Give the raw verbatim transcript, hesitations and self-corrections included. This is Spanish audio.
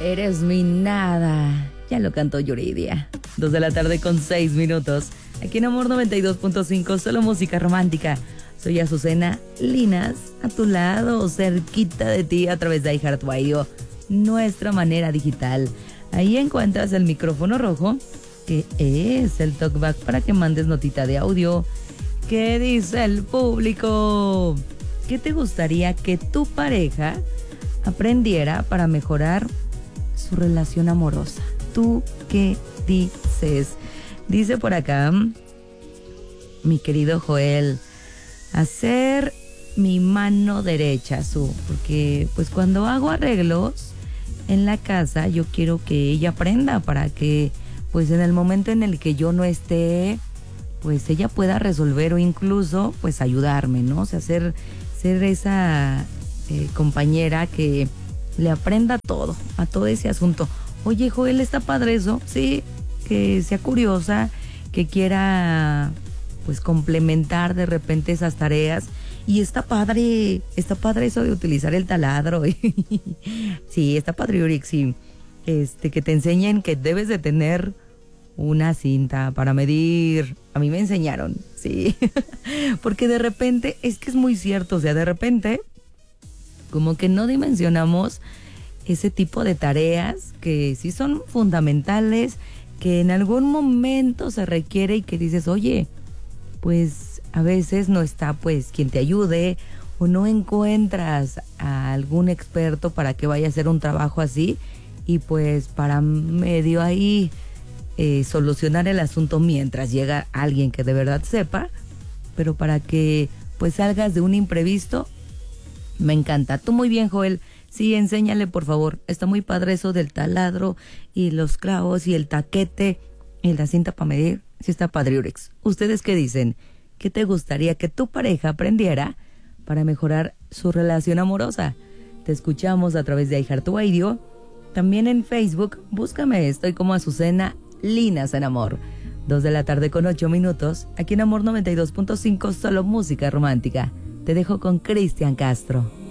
Eres mi nada. Ya lo cantó Yuridia. Dos de la tarde con seis minutos. Aquí en Amor noventa y dos punto cinco, solo música romántica. Soy Azucena Linas, a tu lado, cerquita de ti a través de iHeartRadio, nuestra manera digital. Ahí encuentras el micrófono rojo, que es el talkback para que mandes notita de audio. ¿Qué dice el público? ¿Qué te gustaría que tu pareja aprendiera para mejorar su relación amorosa? ¿Tú qué dices? Dice por acá mi querido Joel, hacer mi mano derecha, su, porque pues cuando hago arreglos en la casa, yo quiero que ella aprenda para que pues en el momento en el que yo no esté, pues ella pueda resolver o incluso pues ayudarme, ¿no? O sea, ser, ser esa eh, compañera que le aprenda todo, a todo ese asunto. Oye, Joel, ¿está padre eso? Sí, que sea curiosa, que quiera pues complementar de repente esas tareas. Y está padre, está padre eso de utilizar el taladro. Sí, está padre, Yurix, sí. Este, que te enseñen que debes de tener una cinta para medir. A mí me enseñaron, sí. Porque de repente, es que es muy cierto, o sea, de repente como que no dimensionamos ese tipo de tareas que sí son fundamentales, que en algún momento se requiere y que dices, oye, pues a veces no está pues quien te ayude o no encuentras a algún experto para que vaya a hacer un trabajo así y pues para medio ahí eh, solucionar el asunto mientras llega alguien que de verdad sepa, pero para que pues salgas de un imprevisto, me encanta. Tú muy bien, Joel. Sí, enséñale, por favor. Está muy padre eso del taladro y los clavos y el taquete y la cinta para medir. Sí está padre, Urex. ¿Ustedes qué dicen? ¿Qué te gustaría que tu pareja aprendiera para mejorar su relación amorosa? Te escuchamos a través de iHeartRadio. También en Facebook, búscame. Estoy como Azucena Linas en Amor. Dos de la tarde con ocho minutos. Aquí en Amor noventa y dos punto cinco, solo música romántica. Te dejo con Cristian Castro.